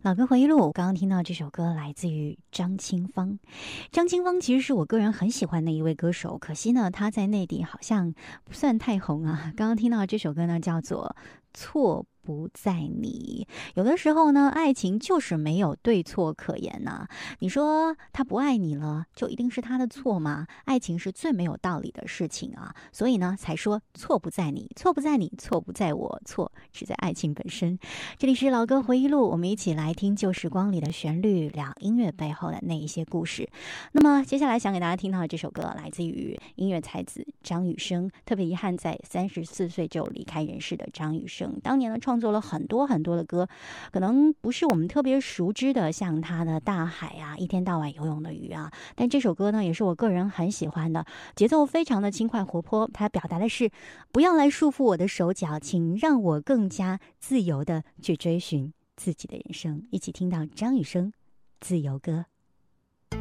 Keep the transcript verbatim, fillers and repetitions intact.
老歌回忆录，刚刚听到这首歌来自于张清芳。张清芳其实是我个人很喜欢的一位歌手，可惜呢，他在内地好像不算太红啊。刚刚听到这首歌呢，叫做错不在你。有的时候呢，爱情就是没有对错可言呐、你说他不爱你了，就一定是他的错吗？爱情是最没有道理的事情啊，所以呢，才说错不在你，错不在你，错不在我，错只在爱情本身。这里是老歌回忆录，我们一起来听旧时光里的旋律，聊音乐背后的那一些故事。那么接下来想给大家听到的这首歌，来自于音乐才子张雨生。特别遗憾，在三十四岁就离开人世的张雨生，当年呢创作了很多很多的歌，可能不是我们特别熟知的，像他的《大海》啊，一天到晚游泳的鱼啊。但这首歌呢，也是我个人很喜欢的，节奏非常的轻快活泼。它表达的是，不要来束缚我的手脚，请让我更加自由的去追寻自己的人生。一起听到张雨生《自由歌》。